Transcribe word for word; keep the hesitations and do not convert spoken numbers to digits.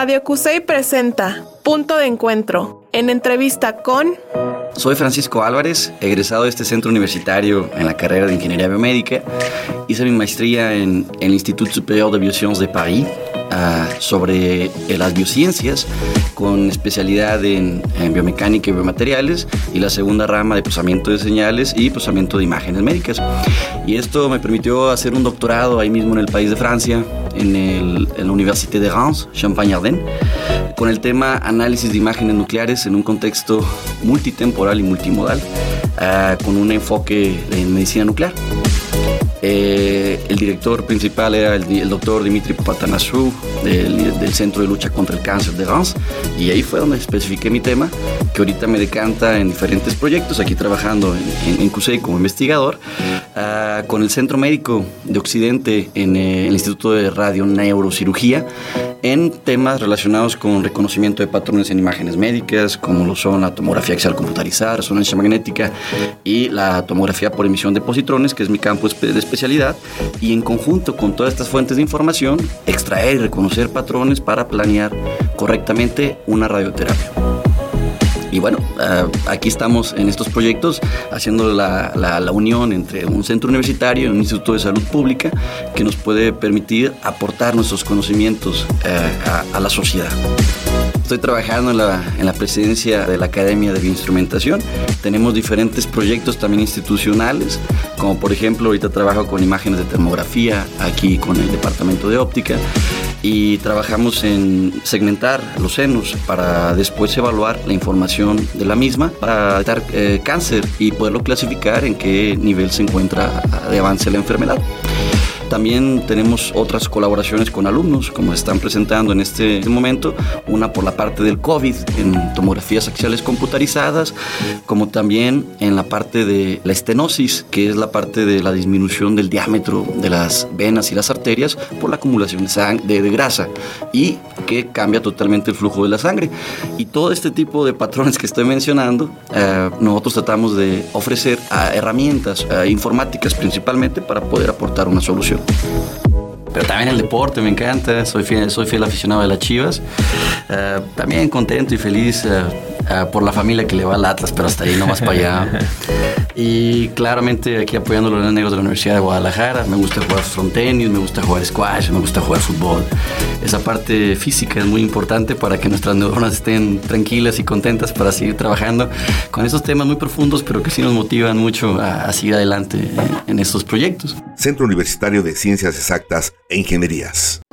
Radio CUSEI presenta Punto de Encuentro, en entrevista con... Soy Francisco Álvarez, egresado de este centro universitario en la carrera de Ingeniería Biomédica. Hice mi maestría en el Institut Supérieur de Biosciences de París uh, sobre eh, las biociencias, con especialidad en, en biomecánica y biomateriales, y la segunda rama de procesamiento de señales y procesamiento de imágenes médicas. Y esto me permitió hacer un doctorado ahí mismo en el país de Francia, en, el, en la Université de Reims, Champagne-Ardenne, con el tema análisis de imágenes nucleares en un contexto multitemporal y multimodal, uh, con un enfoque en medicina nuclear. Eh, el director principal era el, el doctor Dimitri Papatanassou del, del Centro de Lucha contra el Cáncer de Reims, y ahí fue donde especifiqué mi tema, que ahorita me decanta en diferentes proyectos, aquí trabajando en, en, en CUSEI como investigador, uh, con el Centro Médico de Occidente en eh, el Instituto de Radioneurocirugía, en temas relacionados con reconocimiento de patrones en imágenes médicas, como lo son la tomografía axial computarizada, resonancia magnética y la tomografía por emisión de positrones, que es mi campo de especialidad, y en conjunto con todas estas fuentes de información, extraer y reconocer patrones para planear correctamente una radioterapia. Y bueno, uh, aquí estamos en estos proyectos haciendo la, la, la unión entre un centro universitario y un instituto de salud pública que nos puede permitir aportar nuestros conocimientos uh, a, a la sociedad. Estoy trabajando en la, en la presidencia de la Academia de Bioinstrumentación. Tenemos diferentes proyectos también institucionales, como por ejemplo ahorita trabajo con imágenes de termografía aquí con el departamento de óptica, y trabajamos en segmentar los senos para después evaluar la información de la misma para detectar eh, cáncer y poderlo clasificar en qué nivel se encuentra de avance la enfermedad. También tenemos otras colaboraciones con alumnos, como están presentando en este momento, una por la parte del COVID en tomografías axiales computarizadas, como también en la parte de la estenosis, que es la parte de la disminución del diámetro de las venas y las arterias por la acumulación de, sang- de, de grasa, y que cambia totalmente el flujo de la sangre. Y todo este tipo de patrones que estoy mencionando, eh, nosotros tratamos de ofrecer uh, herramientas uh, informáticas principalmente para poder aportar una solución. Pero también el deporte me encanta, soy fiel, soy fiel aficionado de las Chivas, uh, también contento y feliz uh, uh, por la familia que le va al Atlas, pero hasta ahí, no más para allá. Y claramente aquí apoyando a los Leones Negros de la Universidad de Guadalajara. Me gusta jugar frontenis, me gusta jugar squash, me gusta jugar fútbol. Esa parte física es muy importante para que nuestras neuronas estén tranquilas y contentas para seguir trabajando con esos temas muy profundos, pero que sí nos motivan mucho a, a seguir adelante en, en estos proyectos. Centro Universitario de Ciencias Exactas e Ingenierías.